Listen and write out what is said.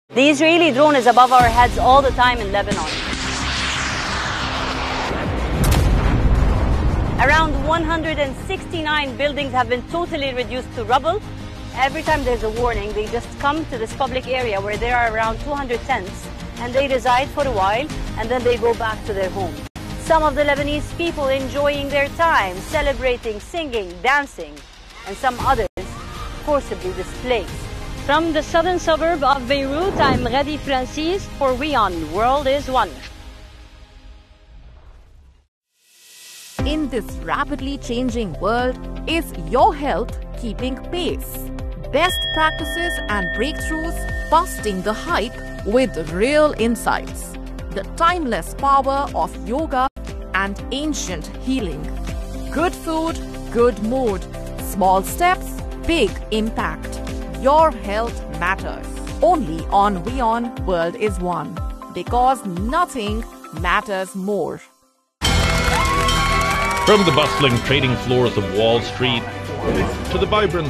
The Israeli drone is above our heads all the time in Lebanon. Around 169 buildings have been totally reduced to rubble. Every time there's a warning, they just come to this public area where there are around 200 tents, and they reside for a while, and then they go back to their homes. Some of the Lebanese people enjoying their time, celebrating, singing, dancing, and some others forcibly displaced. From the southern suburb of Beirut, I'm Ghadi Francis for WION World is One. In this rapidly changing world, is your health keeping pace? Best practices and breakthroughs busting the hype with real insights. The timeless power of yoga and ancient healing. Good food, good mood. Small steps, big impact. Your health matters. Only on WION World is One. Because nothing matters more. From the bustling trading floors of Wall Street to the vibrant